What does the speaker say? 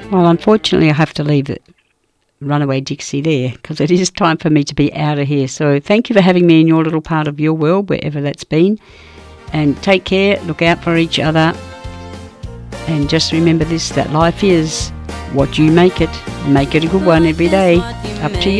Well, unfortunately, I have to leave it, Runaway Dixie there, because it is time for me to be out of here. So thank you for having me in your little part of your world, wherever that's been. And take care, look out for each other. And just remember this, that life is what you make it. Make it a good one every day. Up to you.